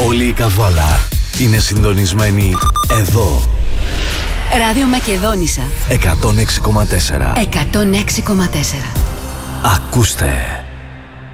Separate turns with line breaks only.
Όλη η Καβάλα είναι συντονισμένη εδώ.
Ράδιο Μακεδόνισσα
106,4.
106,4.
Ακούστε.